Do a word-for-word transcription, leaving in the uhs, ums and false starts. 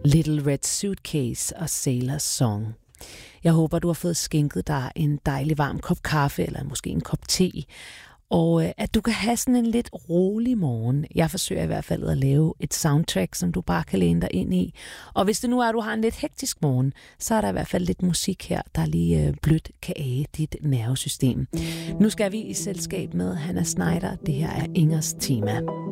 Little Red Suitcase og Sailor's Song. Jeg håber, du har fået skænket dig en dejlig varm kop kaffe, eller måske en kop te, og øh, at du kan have sådan en lidt rolig morgen. Jeg forsøger i hvert fald at lave et soundtrack, som du bare kan læne dig ind i. Og hvis det nu er, at du har en lidt hektisk morgen, så er der i hvert fald lidt musik her, der lige øh, blødt kan age dit nervesystem. Nu skal vi i selskab med Hannah Snyder. Det her er Ingers tema.